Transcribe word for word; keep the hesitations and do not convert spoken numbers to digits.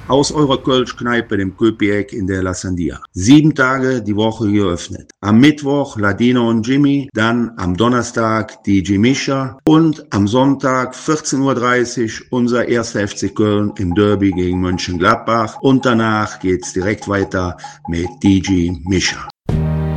aus eurer Kölsch-Kneipe, dem Köpi-Eck in der La Sandia. Sieben Tage die Woche geöffnet. Am Mittwoch Ladino und Jimmy, dann am Donnerstag D J Mischa und am Sonntag vierzehn Uhr dreißig unser erster F C Köln im Derby gegen Mönchengladbach und danach geht's direkt weiter mit D J Mischa.